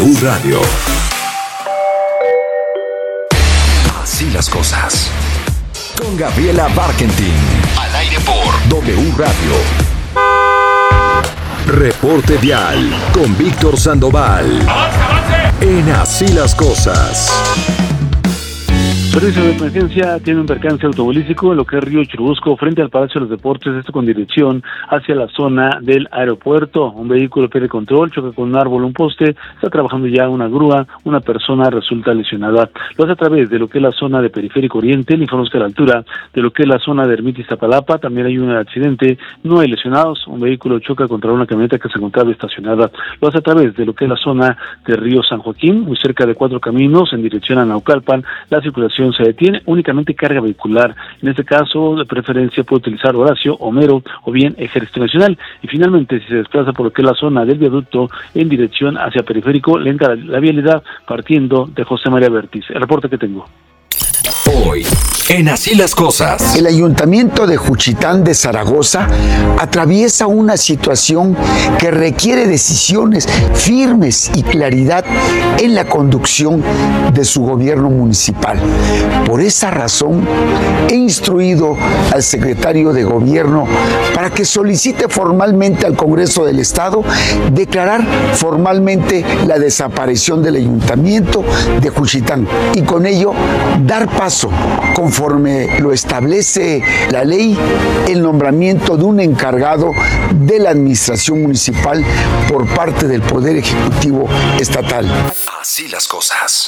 Radio. Así las cosas. Con Gabriela Barkentin. Al aire por W Radio. Reporte Vial con Víctor Sandoval. ¡Avance! En Así las cosas. Servicio de emergencia tiene un percance automovilístico en lo que es Río Churubusco frente al Palacio de los Deportes, esto con dirección hacia la zona del aeropuerto. Un vehículo pierde control, choca con un árbol, un poste, está trabajando ya una grúa, una persona resulta lesionada. Lo hace a través de lo que es la zona de Periférico Oriente, le informamos que a la altura de lo que es la zona de Ermita Iztapalapa también hay un accidente, no hay lesionados, un vehículo choca contra una camioneta que se encontraba estacionada. Lo hace a través de lo que es la zona de Río San Joaquín, muy cerca de Cuatro Caminos, en dirección a Naucalpan. La circulación se detiene, únicamente carga vehicular. En este caso, de preferencia puede utilizar Horacio, Homero o bien Ejército Nacional. Y finalmente, si se desplaza por lo que es la zona del viaducto en dirección hacia Periférico, le entra la vialidad partiendo de José María Vértiz. El reporte que tengo. Hoy, en Así las cosas. El Ayuntamiento de Juchitán de Zaragoza atraviesa una situación que requiere decisiones firmes y claridad en la conducción de su gobierno municipal. Por esa razón, he instruido al secretario de Gobierno para que solicite formalmente al Congreso del Estado declarar formalmente la desaparición del Ayuntamiento de Juchitán y con ello dar paso, conforme lo establece la ley, el nombramiento de un encargado de la administración municipal por parte del Poder Ejecutivo Estatal. Así las cosas.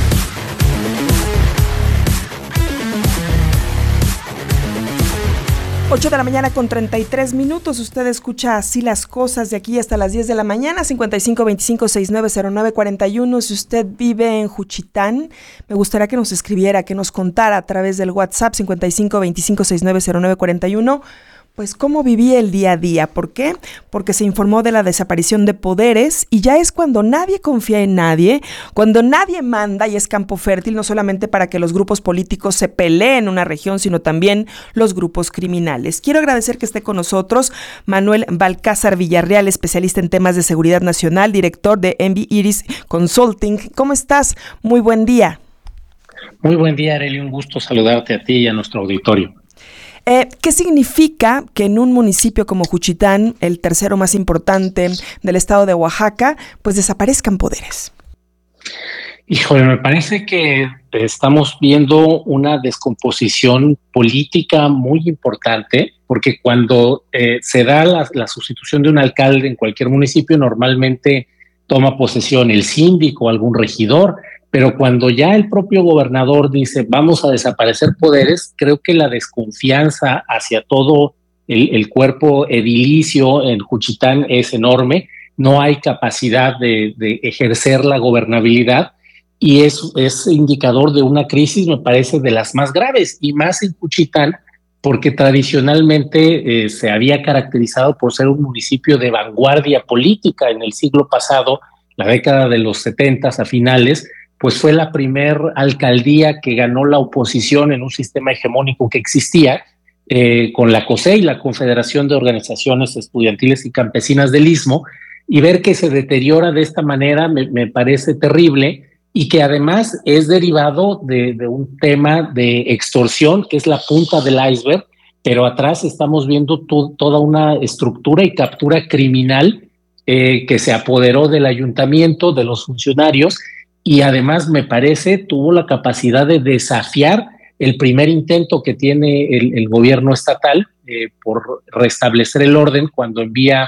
8 de la mañana con 33 minutos. Usted escucha Así las cosas de aquí hasta las 10 de la mañana. 5525-690941. Si usted vive en Juchitán, me gustaría que nos escribiera, que nos contara a través del WhatsApp 5525-690941. Pues cómo vivía el día a día. ¿Por qué? Porque se informó de la desaparición de poderes y ya es cuando nadie confía en nadie, cuando nadie manda y es campo fértil, no solamente para que los grupos políticos se peleen en una región, sino también los grupos criminales. Quiero agradecer que esté con nosotros Manuel Balcázar Villarreal, especialista en temas de seguridad nacional, director de Envy Iris Consulting. ¿Cómo estás? Muy buen día. Muy buen día, Arely. Un gusto saludarte a ti y a nuestro auditorio. ¿Qué significa que en un municipio como Juchitán, el tercero más importante del estado de Oaxaca, pues desaparezcan poderes? Híjole, me parece que estamos viendo una descomposición política muy importante, porque cuando se da la sustitución de un alcalde en cualquier municipio, normalmente toma posesión el síndico o algún regidor, pero cuando ya el propio gobernador dice vamos a desaparecer poderes, creo que la desconfianza hacia todo el cuerpo edilicio en Juchitán es enorme, no hay capacidad de ejercer la gobernabilidad y es indicador de una crisis, me parece, de las más graves, y más en Juchitán, porque tradicionalmente se había caracterizado por ser un municipio de vanguardia política en el siglo pasado, la década de los 70s a finales, pues fue la primer alcaldía que ganó la oposición en un sistema hegemónico que existía, con la COSEI, la Confederación de Organizaciones Estudiantiles y Campesinas del Istmo, y ver que se deteriora de esta manera me parece terrible, y que además es derivado de un tema de extorsión, que es la punta del iceberg, pero atrás estamos viendo toda una estructura y captura criminal que se apoderó del ayuntamiento, de los funcionarios, y además me parece tuvo la capacidad de desafiar el primer intento que tiene el gobierno estatal por restablecer el orden cuando envía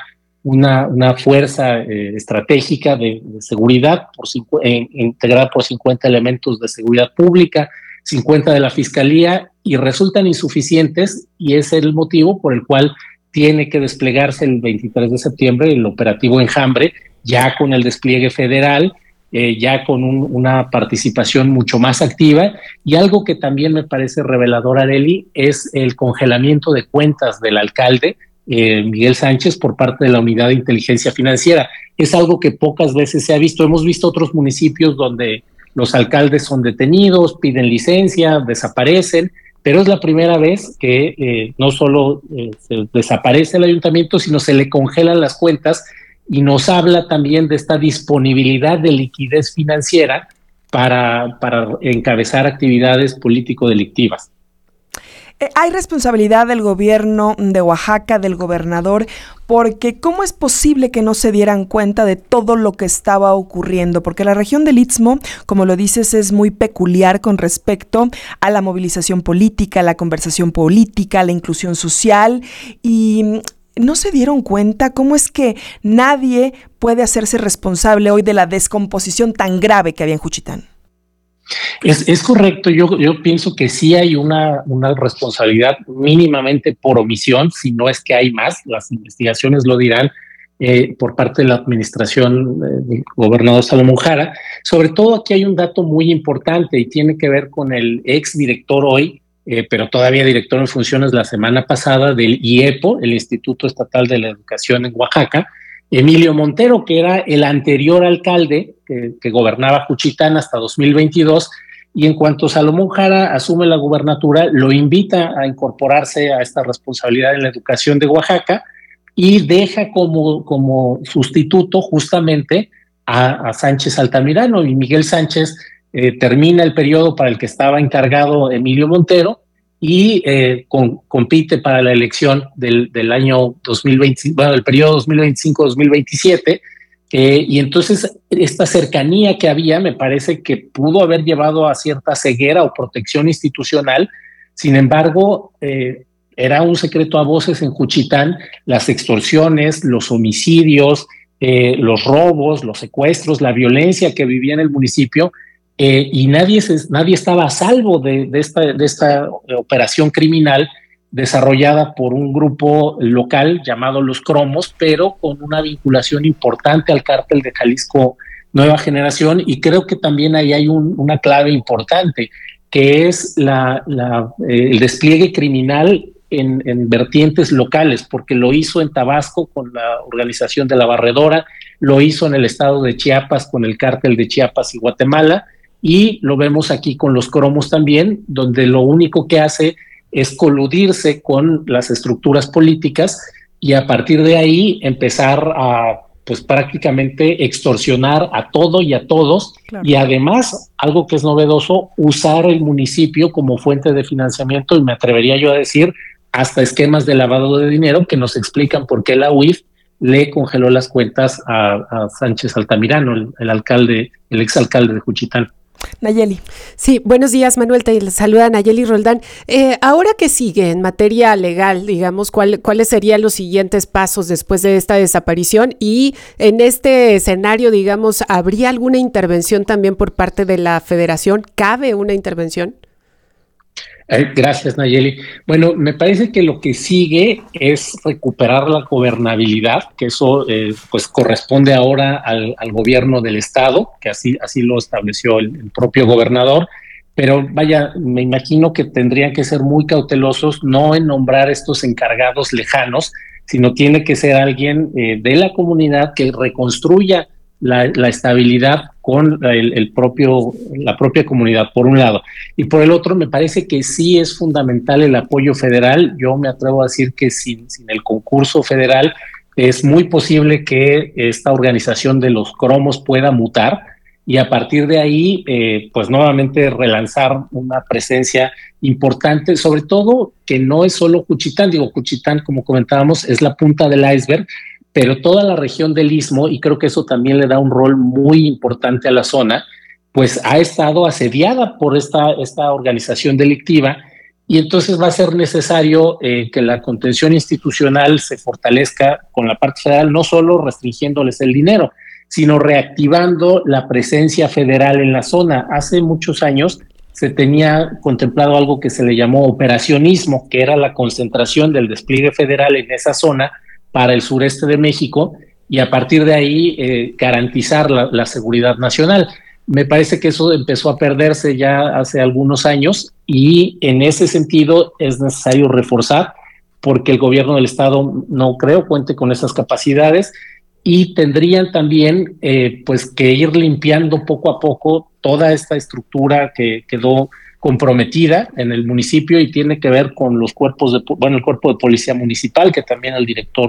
una fuerza estratégica de seguridad integrada por 50 elementos de seguridad pública, 50 de la Fiscalía, y resultan insuficientes, y es el motivo por el cual tiene que desplegarse el 23 de septiembre el operativo Enjambre, ya con el despliegue federal, ya con una participación mucho más activa, y algo que también me parece revelador, Arely, es el congelamiento de cuentas del alcalde Miguel Sánchez por parte de la Unidad de Inteligencia Financiera. Es algo que pocas veces se ha visto. Hemos visto otros municipios donde los alcaldes son detenidos, piden licencia, desaparecen, pero es la primera vez que no solo se desaparece el ayuntamiento, sino se le congelan las cuentas, y nos habla también de esta disponibilidad de liquidez financiera para encabezar actividades político-delictivas. Hay responsabilidad del gobierno de Oaxaca, del gobernador, porque ¿cómo es posible que no se dieran cuenta de todo lo que estaba ocurriendo? Porque la región del Istmo, como lo dices, es muy peculiar con respecto a la movilización política, la conversación política, la inclusión social, y ¿no se dieron cuenta? ¿Cómo es que nadie puede hacerse responsable hoy de la descomposición tan grave que había en Juchitán? Es correcto, yo pienso que sí hay una responsabilidad mínimamente por omisión, si no es que hay más, las investigaciones lo dirán, por parte de la administración del gobernador Salomón Jara. Sobre todo aquí hay un dato muy importante y tiene que ver con el ex director hoy, pero todavía director en funciones la semana pasada del IEPO, el Instituto Estatal de la Educación en Oaxaca, Emilio Montero, que era el anterior alcalde que gobernaba Juchitán hasta 2022, y en cuanto Salomón Jara asume la gubernatura, lo invita a incorporarse a esta responsabilidad en la educación de Oaxaca y deja como sustituto justamente a Sánchez Altamirano, y Miguel Sánchez termina el periodo para el que estaba encargado Emilio Montero y compite para la elección del año 2020, bueno, el periodo 2025-2027, y entonces esta cercanía que había me parece que pudo haber llevado a cierta ceguera o protección institucional. Sin embargo, era un secreto a voces en Juchitán las extorsiones, los homicidios, los robos, los secuestros, la violencia que vivía en el municipio, y nadie estaba a salvo de esta operación criminal desarrollada por un grupo local llamado Los Cromos, pero con una vinculación importante al cártel de Jalisco Nueva Generación. Y creo que también ahí hay una clave importante, que es el despliegue criminal en vertientes locales, porque lo hizo en Tabasco con la organización de La Barredora, lo hizo en el estado de Chiapas con el cártel de Chiapas y Guatemala, y lo vemos aquí con Los Cromos también, donde lo único que hace es coludirse con las estructuras políticas y a partir de ahí empezar a, pues prácticamente extorsionar a todo y a todos. Claro. Y además, algo que es novedoso, usar el municipio como fuente de financiamiento, y me atrevería yo a decir hasta esquemas de lavado de dinero que nos explican por qué la UIF le congeló las cuentas a Sánchez Altamirano, el exalcalde de Juchitán. Nayeli. Sí, buenos días, Manuel, te saluda Nayeli Roldán. Ahora que sigue en materia legal, digamos, ¿cuáles serían los siguientes pasos después de esta desaparición? Y en este escenario, digamos, ¿habría alguna intervención también por parte de la Federación? ¿Cabe una intervención? Gracias, Nayeli. Bueno, me parece que lo que sigue es recuperar la gobernabilidad, que eso pues corresponde ahora al gobierno del estado, que así lo estableció el propio gobernador. Pero vaya, me imagino que tendrían que ser muy cautelosos, no en nombrar estos encargados lejanos, sino tiene que ser alguien de la comunidad que reconstruya la estabilidad con la propia comunidad, por un lado. Y por el otro, me parece que sí es fundamental el apoyo federal. Yo me atrevo a decir que sin el concurso federal es muy posible que esta organización de Los Cromos pueda mutar y a partir de ahí, pues nuevamente relanzar una presencia importante, sobre todo que no es solo Juchitán. Digo, Juchitán, como comentábamos, es la punta del iceberg, pero toda la región del Istmo, y creo que eso también le da un rol muy importante a la zona, pues ha estado asediada por esta organización delictiva, y entonces va a ser necesario que la contención institucional se fortalezca con la parte federal, no solo restringiéndoles el dinero, sino reactivando la presencia federal en la zona. Hace muchos años se tenía contemplado algo que se le llamó operacionismo, que era la concentración del despliegue federal en esa zona para el sureste de México y a partir de ahí garantizar la seguridad nacional. Me parece que eso empezó a perderse ya hace algunos años y en ese sentido es necesario reforzar porque el gobierno del estado no creo cuente con esas capacidades y tendrían también pues que ir limpiando poco a poco toda esta estructura que quedó comprometida en el municipio y tiene que ver con los cuerpos el cuerpo de policía municipal, que también el director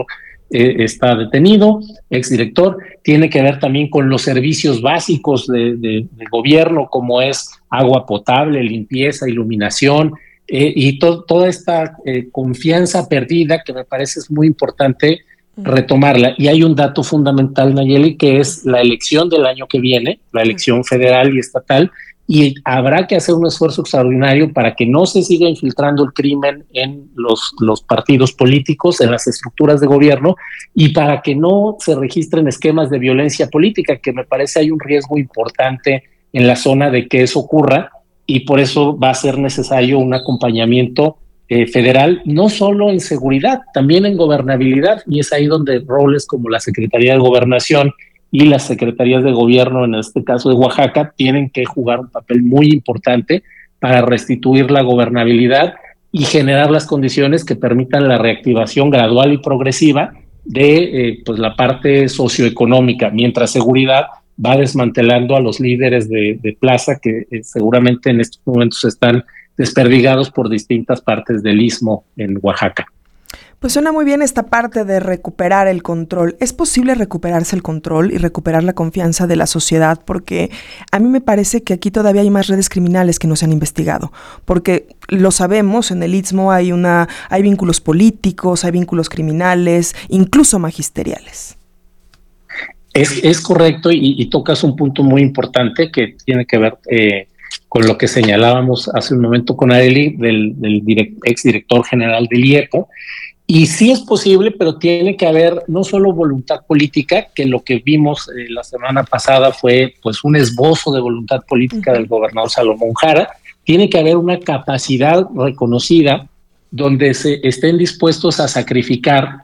está detenido, exdirector. Tiene que ver también con los servicios básicos de gobierno, como es agua potable, limpieza, iluminación, y toda esta confianza perdida, que me parece es muy importante retomarla. Y hay un dato fundamental, Nayeli, que es la elección del año que viene, la elección federal y estatal, y habrá que hacer un esfuerzo extraordinario para que no se siga infiltrando el crimen en los partidos políticos, en las estructuras de gobierno, y para que no se registren esquemas de violencia política, que me parece hay un riesgo importante en la zona de que eso ocurra, y por eso va a ser necesario un acompañamiento federal, no solo en seguridad, también en gobernabilidad, y es ahí donde roles como la Secretaría de Gobernación y las secretarías de gobierno, en este caso de Oaxaca, tienen que jugar un papel muy importante para restituir la gobernabilidad y generar las condiciones que permitan la reactivación gradual y progresiva de pues la parte socioeconómica, mientras seguridad va desmantelando a los líderes de plaza que seguramente en estos momentos están desperdigados por distintas partes del istmo en Oaxaca. Pues suena muy bien esta parte de recuperar el control. ¿Es posible recuperarse el control y recuperar la confianza de la sociedad? Porque a mí me parece que aquí todavía hay más redes criminales que no se han investigado. Porque lo sabemos, en el Istmo hay vínculos políticos, hay vínculos criminales, incluso magisteriales. Es correcto, y tocas un punto muy importante que tiene que ver con lo que señalábamos hace un momento con Arely, del exdirector general del IEPO. Y sí es posible, pero tiene que haber no solo voluntad política, que lo que vimos la semana pasada fue pues un esbozo de voluntad política del gobernador Salomón Jara. Tiene que haber una capacidad reconocida donde se estén dispuestos a sacrificar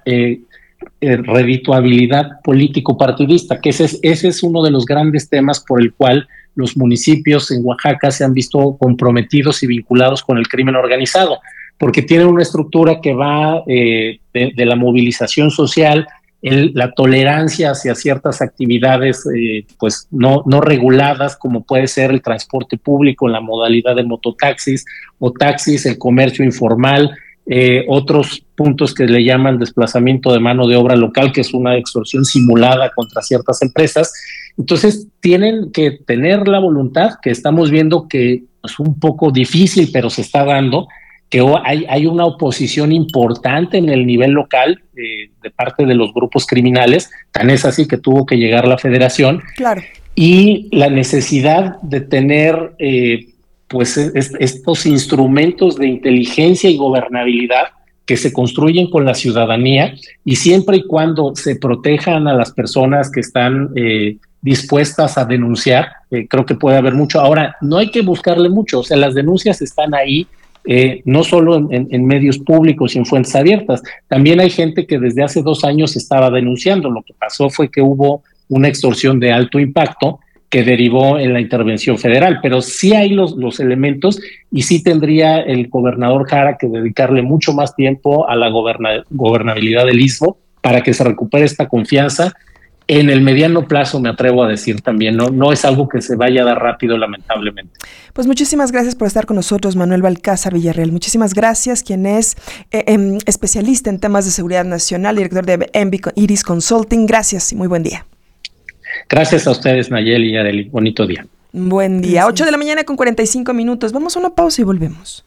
redituabilidad político-partidista, que ese es uno de los grandes temas por el cual los municipios en Oaxaca se han visto comprometidos y vinculados con el crimen organizado, porque tienen una estructura que va de la movilización social, la tolerancia hacia ciertas actividades pues no reguladas, como puede ser el transporte público en la modalidad de mototaxis o taxis, el comercio informal, otros puntos que le llaman desplazamiento de mano de obra local, que es una extorsión simulada contra ciertas empresas. Entonces tienen que tener la voluntad, que estamos viendo que es un poco difícil, pero se está dando, que hay una oposición importante en el nivel local de parte de los grupos criminales, tan es así que tuvo que llegar la federación. Claro. Y la necesidad de tener pues estos instrumentos de inteligencia y gobernabilidad que se construyen con la ciudadanía, y siempre y cuando se protejan a las personas que están dispuestas a denunciar, creo que puede haber mucho. Ahora, no hay que buscarle mucho, o sea, las denuncias están ahí, no solo en medios públicos y en fuentes abiertas. También hay gente que desde hace 2 años estaba denunciando. Lo que pasó fue que hubo una extorsión de alto impacto que derivó en la intervención federal, pero sí hay los elementos, y sí tendría el gobernador Jara que dedicarle mucho más tiempo a la gobernabilidad del Istmo para que se recupere esta confianza. En el mediano plazo, me atrevo a decir también, no es algo que se vaya a dar rápido, lamentablemente. Pues muchísimas gracias por estar con nosotros, Manuel Balcázar Villarreal. Muchísimas gracias, quien es especialista en temas de seguridad nacional, director de Iris Consulting. Gracias y muy buen día. Gracias a ustedes, Nayeli y Arely. Bonito día. Buen día. 8 de la mañana con 45 minutos. Vamos a una pausa y volvemos.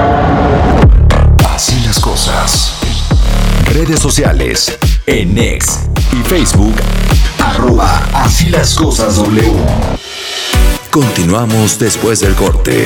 Así las cosas. Redes sociales. En X y Facebook. @asílascosasw. Continuamos después del corte.